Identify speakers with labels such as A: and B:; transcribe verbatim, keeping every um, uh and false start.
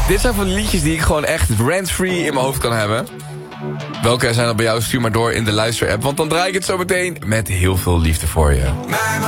A: Dit zijn van die liedjes die ik gewoon echt rant-free in mijn hoofd kan hebben. Welke zijn er bij jou? Stuur maar door in de luisterapp. Want dan draai ik het zo meteen met heel veel liefde voor je.